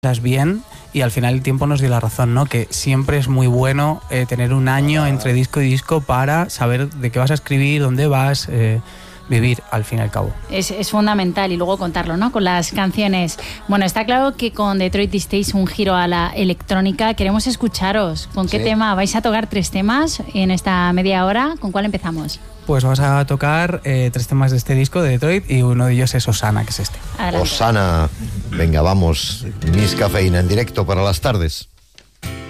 bien, y al final el tiempo nos dio la razón, ¿no? Que siempre es muy bueno tener un año entre disco y disco para saber de qué vas a escribir, dónde vas, vivir al fin y al cabo. Es fundamental, y luego contarlo, ¿no? Con las canciones. Bueno, está claro que con Detroit Disteis un giro a la electrónica. Queremos escucharos. ¿Con qué tema? ¿Vais a tocar 3 temas en esta media hora? ¿Con cuál empezamos? Pues vas a tocar 3 temas de este disco de Detroit, y uno de ellos es Osana, que es este. Adelante. Osana, venga, vamos. Miss Cafeína en directo para las tardes.